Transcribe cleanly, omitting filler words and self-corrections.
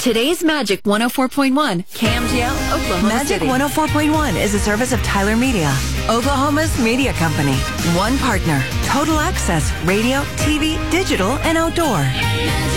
Today's Magic 104.1, KMGL, Oklahoma Magic City. 104.1 is a service of Tyler Media, Oklahoma's media company. One partner, total access, radio, TV, digital, and outdoor.